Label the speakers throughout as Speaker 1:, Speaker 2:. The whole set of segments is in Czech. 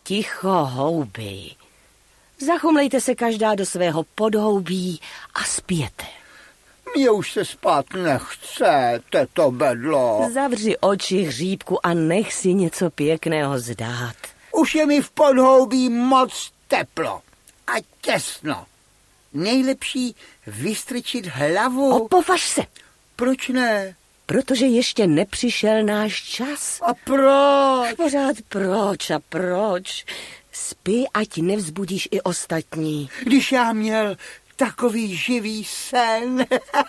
Speaker 1: Ticho, houby. Zachumlejte se každá do svého podhoubí a spěte.
Speaker 2: Mně už se spát nechce, teto bedlo.
Speaker 1: Zavři oči, Hříbku, a nech si něco pěkného zdát.
Speaker 2: Už je mi v podhoubí moc teplo a těsno. Nejlepší vystrčit hlavu.
Speaker 1: Opovaž se.
Speaker 2: Proč ne?
Speaker 1: Protože ještě nepřišel náš čas.
Speaker 2: A proč?
Speaker 1: Pořád proč a proč? Spí, ať nevzbudíš i ostatní.
Speaker 2: Když já měl takový živý sen.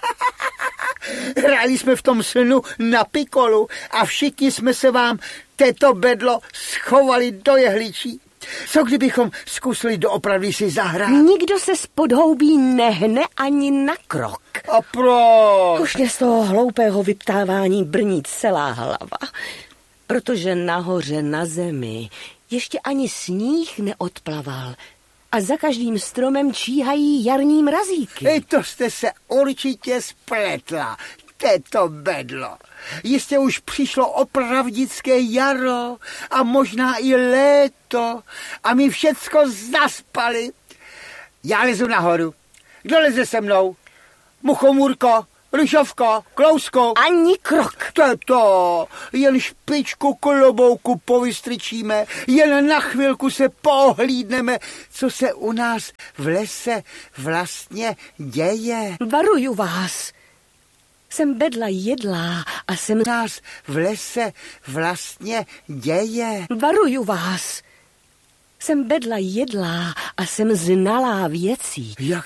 Speaker 2: Hráli jsme v tom snu na pikolu a všichni jsme se vám této bedlo schovali do jehličí. Co kdybychom zkusili doopravdy si zahrát?
Speaker 1: Nikdo se z podhoubí nehne ani na krok.
Speaker 2: A proč?
Speaker 1: Už mě z toho hloupého vyptávání brní celá hlava. Protože nahoře na zemi ještě ani sníh neodplaval a za každým stromem číhají jarní mrazíky.
Speaker 2: To jste se určitě spletla, této bedlo. Jistě už přišlo opravdické jaro a možná i léto a my všecko zaspali. Já lezu nahoru. Kdo leze se mnou? Muchomůrko, Rušovko, Klousku.
Speaker 1: Ani krok.
Speaker 2: Teto, jen špičku klobouku povystrčíme, jen na chvilku se pohlídneme, co se u nás v lese vlastně děje.
Speaker 1: Varuju vás. Jsem bedla jedlá a jsem
Speaker 2: nás v lese vlastně děje.
Speaker 1: Varuju vás. Jsem bedla jedlá a jsem znalá věcí.
Speaker 2: Jak